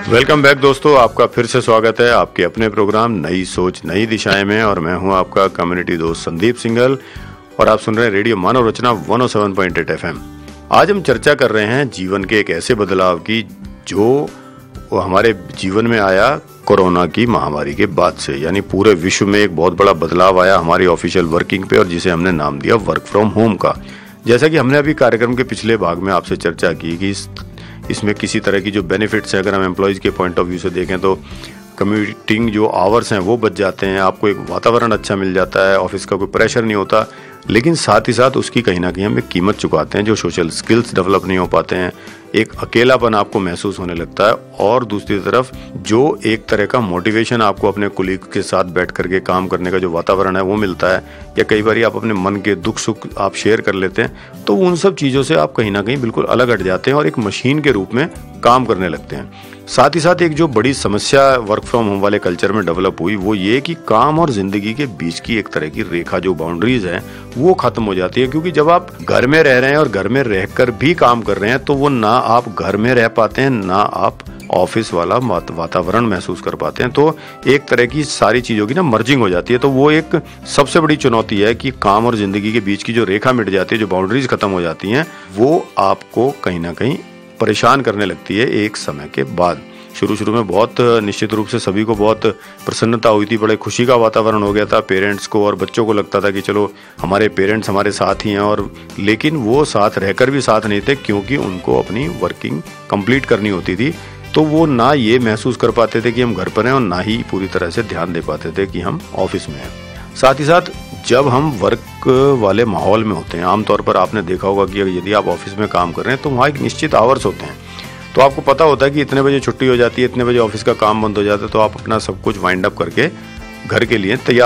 Welcome back दोस्तों, आपका फिर से स्वागत है आपके अपने प्रोग्राम नई सोच नई दिशाएं में। और मैं हूं आपका कम्युनिटी दोस्त संदीप सिंघल और आप सुन रहे हैं रेडियो मानव रचना 107.8 FM। आज हम चर्चा कर रहे हैं जीवन के एक ऐसे बदलाव की जो हमारे जीवन में आया कोरोना की महामारी के बाद से, यानी पूरे विश्व में एक बहुत बड़ा बदलाव आया हमारी ऑफिशियल वर्किंग पे, और जिसे हमने नाम दिया वर्क फ्रॉम होम का। जैसा कि हमने अभी कार्यक्रम के पिछले भाग में आपसे चर्चा की कि इसमें किसी तरह की जो बेनिफिट्स है, अगर हम एम्प्लॉयज़ के पॉइंट ऑफ व्यू से देखें तो कम्यूटिंग जो आवर्स हैं वो बच जाते हैं, आपको एक वातावरण अच्छा मिल जाता है, ऑफिस का कोई प्रेशर नहीं होता। लेकिन साथ ही साथ उसकी कहीं ना कहीं हम एक कीमत चुकाते हैं, जो सोशल स्किल्स डेवलप नहीं हो पाते हैं, एक अकेलापन आपको महसूस होने लगता है, और दूसरी तरफ जो एक तरह का मोटिवेशन आपको अपने कोलीग के साथ बैठ करके काम करने का जो वातावरण है वो मिलता है, या कई बार आप अपने मन के दुख सुख आप शेयर कर लेते हैं, तो उन सब चीज़ों से आप कहीं ना कहीं बिल्कुल अलग हट जाते हैं और एक मशीन के रूप में काम करने लगते हैं। साथ ही साथ एक जो बड़ी समस्या वर्क फ्रॉम होम वाले कल्चर में डेवलप हुई वो ये कि काम और जिंदगी के बीच की एक तरह की रेखा, जो बाउंड्रीज है, वो खत्म हो जाती है। क्योंकि जब आप घर में रह रहे हैं और घर में रहकर भी काम कर रहे हैं, तो वो ना आप घर में रह पाते हैं, ना आप ऑफिस वाला वातावरण महसूस कर पाते हैं। तो एक तरह की सारी चीजों की ना मर्जिंग हो जाती है। तो वो एक सबसे बड़ी चुनौती है कि काम और जिंदगी के बीच की जो रेखा मिट जाती है, जो बाउंड्रीज खत्म हो जाती हैं, वो आपको कहीं ना कहीं परेशान करने लगती है एक समय के बाद। शुरू में बहुत निश्चित रूप से सभी को बहुत प्रसन्नता हुई थी, बड़े खुशी का वातावरण हो गया था। पेरेंट्स को और बच्चों को लगता था कि चलो हमारे पेरेंट्स हमारे साथ ही हैं, और लेकिन वो साथ रहकर भी साथ नहीं थे, क्योंकि उनको अपनी वर्किंग कंप्लीट करनी होती थी। तो वो ना ये महसूस कर पाते थे कि हम घर पर हैं, और ना ही पूरी तरह से ध्यान दे पाते थे कि हम ऑफिस में हैं। साथ ही साथ जब हम वर्क वाले माहौल में होते हैं, आमतौर पर आपने देखा होगा कि यदि आप ऑफिस में काम कर रहे हैं तो वहाँ एक निश्चित आवर्स होते हैं। तो आपको पता होता है कि इतने बजे छुट्टी हो जाती है, इतने बजे ऑफिस का काम बंद हो जाता है, तो आप अपना सब कुछ वाइंड अप करके घर के लिए तैयार